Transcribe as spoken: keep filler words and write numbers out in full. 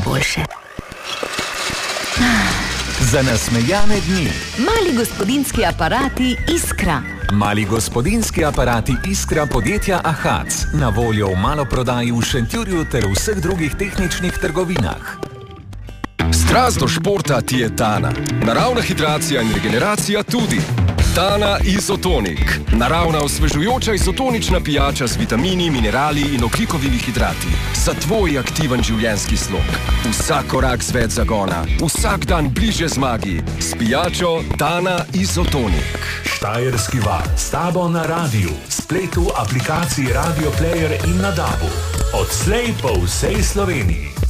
boljše. Za nasmejane dni. Mali gospodinjski aparati Iskra. Mali gospodinjski aparati Iskra podjetja Ahac. Na voljo v maloprodaji v Šentjurju ter v vseh drugih tehničnih trgovinah. Strast do športa ti je Tana. Naravna hidracija in regeneracija tudi. Tana Izotonik. Naravna osvežujoča izotonična pijača z vitamini, minerali in ogljikovimi hidrati. Za tvoj aktiven življenjski slog. Vsak korak z več zagona. Vsak dan bliže zmagi. S pijačo Tana Izotonik. Štajerski val. S tabo na radiju, spletu, aplikaciji Radio Player in na dabu. Odslej po vsej Sloveniji.